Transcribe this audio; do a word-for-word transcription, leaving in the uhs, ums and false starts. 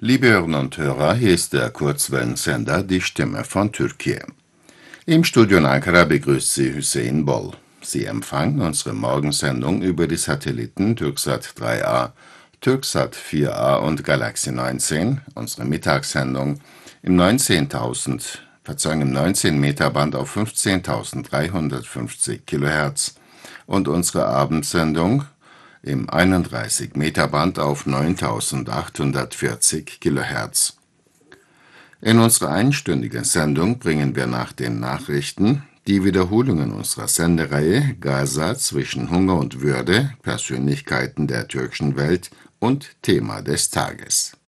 Liebe Hörerinnen und Hörer, hier ist der Kurzwellensender Die Stimme von Türkei. Im Studio in Ankara begrüßt Sie Hüseyin Boll. Sie empfangen unsere Morgensendung über die Satelliten Türksat drei A, Türksat vier A und Galaxy neunzehn, unsere Mittagssendung im neunzehntausend, Verzeihung, im neunzehn Meter Band auf fünfzehntausenddreihundertfünfzig Kilohertz und unsere Abendsendung im einunddreißig Meter Band auf neuntausendachthundertvierzig Kilohertz. In unserer einstündigen Sendung bringen wir nach den Nachrichten die Wiederholungen unserer Sendereihe Gaza zwischen Hunger und Würde, Persönlichkeiten der türkischen Welt und Thema des Tages.